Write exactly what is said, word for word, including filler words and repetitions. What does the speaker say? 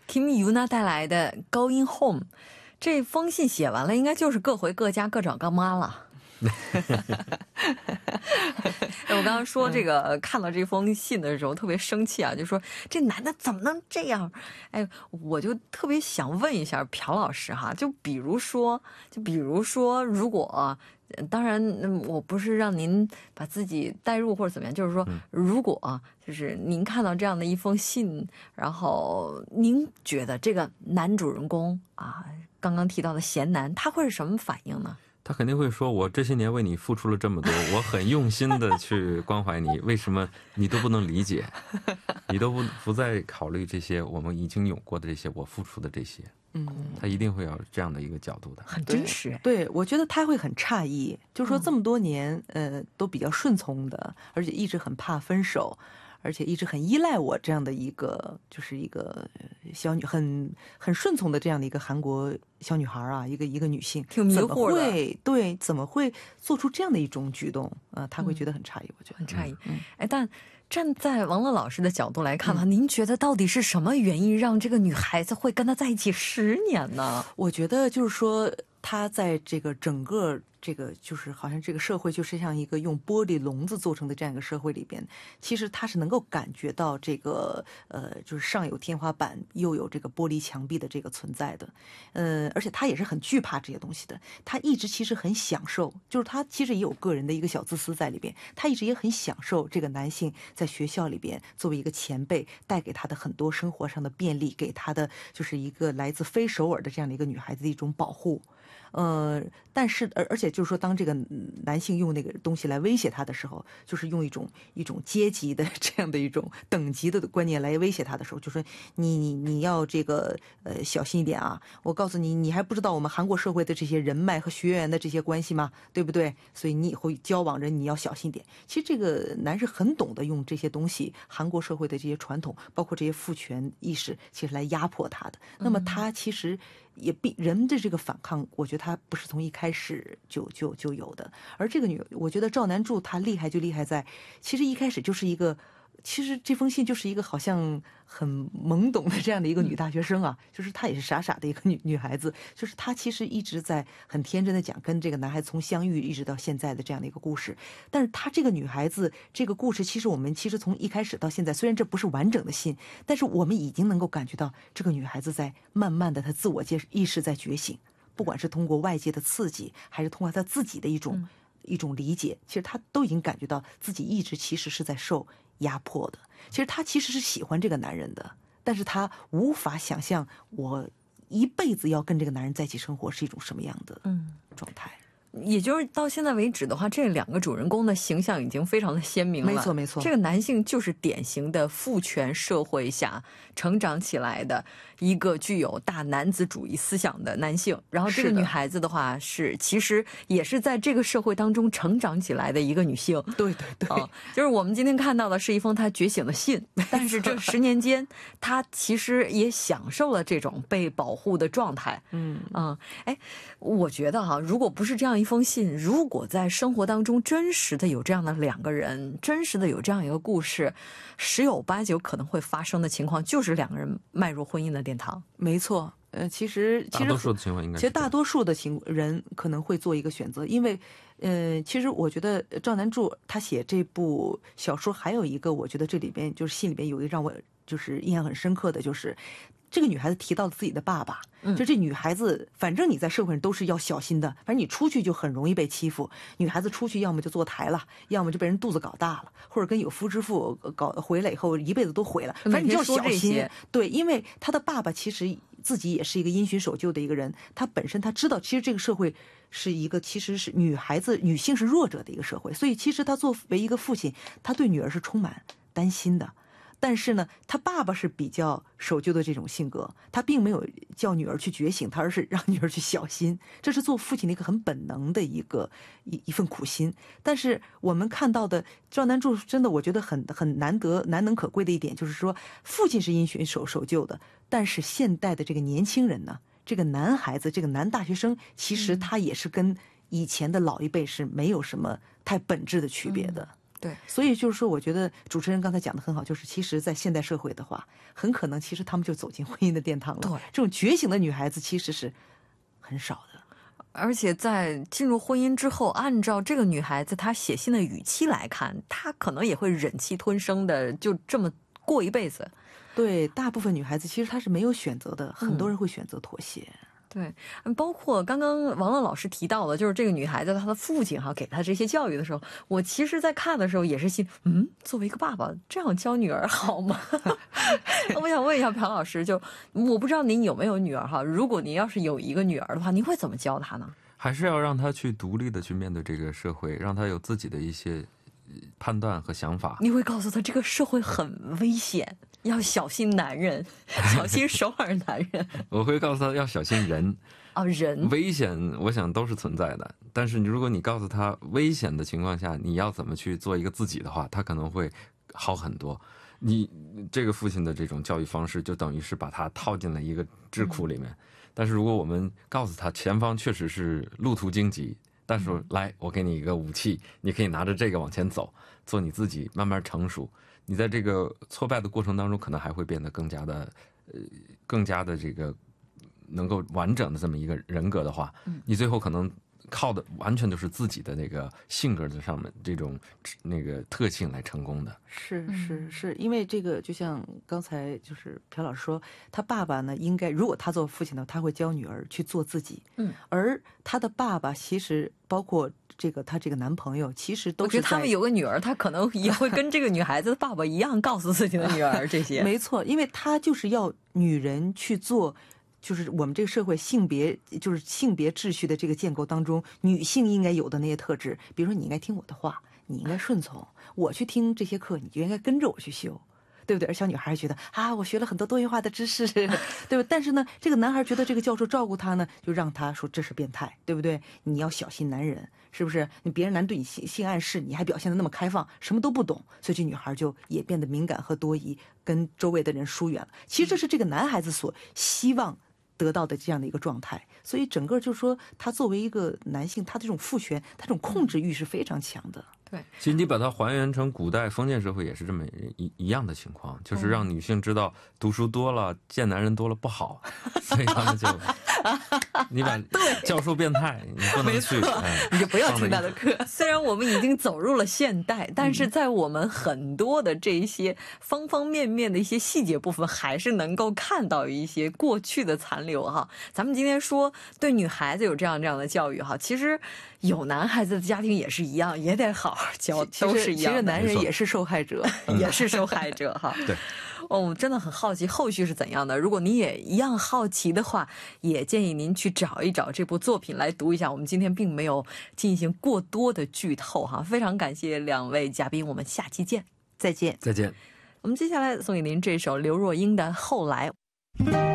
Kim Yuna 带来的 Going Home， 这封信写完了应该就是各回各家各找各妈了。我刚刚说这个看到这封信的时候特别生气啊，就说这男的怎么能这样。哎，我就特别想问一下朴老师哈，就比如说就比如说如果当然我不是让您把自己带入或者怎么样，就是说如果就是您看到这样的一封信，然后您觉得这个男主人公啊刚刚提到的贤男他会是什么反应呢？ 他肯定会说，我这些年为你付出了这么多，我很用心的去关怀你，为什么你都不能理解，你都不不再考虑这些我们已经有过的这些我付出的这些。嗯，他一定会有这样的一个角度的， 很真实。对，我觉得他会很诧异，就是说这么多年呃都比较顺从的，而且一直很怕分手，而且一直很依赖我这样的一个就是一个小女很很顺从的这样的一个韩国小女孩啊，一个一个女性， 挺迷惑的， 怎么会对怎么会做出这样的一种举动啊、呃？她会觉得很诧异，嗯、我觉得很诧异。嗯，哎，但站在王乐老师的角度来看呢、嗯，您觉得到底是什么原因让这个女孩子会跟他在一起十年呢？ 我觉得就是说，她在这个整个。这个就是好像这个社会就是像一个用玻璃笼子做成的这样一个社会里边，其实他是能够感觉到这个呃，就是上有天花板，又有这个玻璃墙壁的这个存在的，呃，而且他也是很惧怕这些东西的。他一直其实很享受，就是他其实也有个人的一个小自私在里边，他一直也很享受这个男性在学校里边作为一个前辈带给他的很多生活上的便利，给他的就是一个来自非首尔的这样的一个女孩子的一种保护。呃，但是而而且就是说，当这个男性用那个东西来威胁他的时候，就是用一种一种阶级的这样的一种等级的观念来威胁他的时候，就说你你你要这个呃小心一点啊！我告诉你，你还不知道我们韩国社会的这些人脉和学员的这些关系吗？对不对？所以你以后交往人你要小心一点。其实这个男是很懂得用这些东西，韩国社会的这些传统，包括这些父权意识，其实来压迫他的。那么他其实也必人的这个反抗，我觉得他不是从一开始就就就有的。而这个女，我觉得赵南柱她厉害就厉害在，其实一开始就是一个，其实这封信就是一个好像很懵懂的这样的一个女大学生啊，就是她也是傻傻的一个女女孩子，就是她其实一直在很天真的讲跟这个男孩子从相遇一直到现在的这样的一个故事。但是她这个女孩子这个故事，其实我们其实从一开始到现在，虽然这不是完整的信，但是我们已经能够感觉到这个女孩子在慢慢的她自我意识在觉醒。不管是通过外界的刺激，还是通过他自己的一种、嗯、一种理解，其实他都已经感觉到自己一直其实是在受压迫的。其实他其实是喜欢这个男人的，但是他无法想象我一辈子要跟这个男人在一起生活是一种什么样的状态。 嗯，也就是到现在为止的话，这两个主人公的形象已经非常的鲜明了。 没错没错， 这个男性就是典型的父权社会下成长起来的一个具有大男子主义思想的男性，然后这个女孩子的话是其实也是在这个社会当中成长起来的一个女性。 对对对、 啊，就是我们今天看到的是一封她觉醒的信，但是这十年间她其实也享受了这种被保护的状态。嗯嗯，哎，我觉得哈、啊，如果不是这样一封信，如果在生活当中真实的有这样的两个人，真实的有这样一个故事，十有八九可能会发生的情况就是两个人迈入婚姻的殿堂。 没错，呃，其实其实大多数的情况应该， 其实大多数的情人可能会做一个选择，因为，呃，其实我觉得赵南柱他写这部小说还有一个，我觉得这里边就是信里边有一个让我就是印象很深刻的就是。这个女孩子提到了自己的爸爸，就这女孩子，反正你在社会上都是要小心的，反正你出去就很容易被欺负。女孩子出去要么就坐台了，要么就被人肚子搞大了，或者跟有夫之妇搞回来以后一辈子都毁了。反正你就要小心。对，因为她的爸爸其实自己也是一个因循守旧的一个人，他本身他知道，其实这个社会是一个其实是女孩子女性是弱者的一个社会，所以其实他作为一个父亲，他对女儿是充满担心的。但是呢，他爸爸是比较守旧的这种性格，他并没有叫女儿去觉醒，他而是让女儿去小心，这是做父亲的一个很本能的一个一一份苦心。但是我们看到的赵南柱真的，我觉得很很难得难能可贵的一点，就是说父亲是因循守守旧的，但是现代的这个年轻人呢，这个男孩子，这个男大学生，其实他也是跟以前的老一辈是没有什么太本质的区别的。嗯， 对， 所以就是说，我觉得主持人刚才讲的很好，就是其实，在现代社会的话，很可能其实他们就走进婚姻的殿堂了。 对， 这种觉醒的女孩子其实是很少的。 而且在进入婚姻之后，按照这个女孩子她写信的语气来看，她可能也会忍气吞声的就这么过一辈子。 对，大部分女孩子其实她是没有选择的，很多人会选择妥协。 嗯对，包括刚刚王乐老师提到的，就是这个女孩子她的父亲哈给她这些教育的时候，我其实在看的时候也是心，嗯，作为一个爸爸这样教女儿好吗？我想问一下朴老师，就我不知道您有没有女儿哈，如果您要是有一个女儿的话，您会怎么教她呢？ 还是要让她去独立的去面对这个社会，让她有自己的一些判断和想法。 你会告诉她这个社会很危险，要小心男人，小心首尔男人。 我会告诉他要小心人啊、哦，人危险，我想都是存在的。但是如果你告诉他危险的情况下，你要怎么去做一个自己的话，他可能会好很多。你这个父亲的这种教育方式，就等于是把他套进了一个智库里面。嗯、但是如果我们告诉他前方确实是路途荆棘，但是来，我给你一个武器，你可以拿着这个往前走，做你自己，慢慢成熟。你在这个挫败的过程当中，可能还会变得更加的，呃，更加的这个能够完整的这么一个人格的话，你最后可能靠的完全就是自己的那个性格的上面这种那个特性来成功的。 是是是，因为这个就像刚才就是朴老师说，他爸爸呢应该，如果他做父亲呢，他会教女儿去做自己。嗯，而他的爸爸其实包括这个他这个男朋友，其实都是我觉得他们有个女儿，他可能也会跟这个女孩子的爸爸一样，告诉自己的女儿这些。 没错，因为他就是要女人去做。就是我们这个社会性别，就是性别秩序的这个建构当中，女性应该有的那些特质，比如说你应该听我的话，你应该顺从，我去听这些课，你就应该跟着我去修，对不对？而小女孩觉得啊，我学了很多多元化的知识，对吧？但是呢，这个男孩觉得这个教授照顾他呢，就让他说这是变态，对不对？你要小心男人，是不是？你别人男对你性性暗示，你还表现得那么开放，什么都不懂，所以这女孩就也变得敏感和多疑，跟周围的人疏远了。其实这是这个男孩子所希望得到的这样的一个状态，所以整个就是说，他作为一个男性，他这种父权，他这种控制欲是非常强的。 对， 其实你把它还原成古代封建社会也是这么一一样的情况，就是让女性知道读书多了见男人多了不好，所以他们就你把教授变态，你不能去，哎、 你就不要听他的课。虽然我们已经走入了现代，但是在我们很多的这一些方方面面的一些细节部分，还是能够看到一些过去的残留哈。咱们今天说对女孩子有这样这样的教育哈，其实有男孩子的家庭也是一样，也得好好教，都是一样的。 其实男人也是受害者， 也是受害者哈。 对。 哦，真的很好奇后续是怎样的。如果你也一样好奇的话，也建议您去找一找这部作品来读一下。我们今天并没有进行过多的剧透哈，非常感谢两位嘉宾，我们下期见，再见， 再见。 我们接下来送给您这首刘若英的《后来》。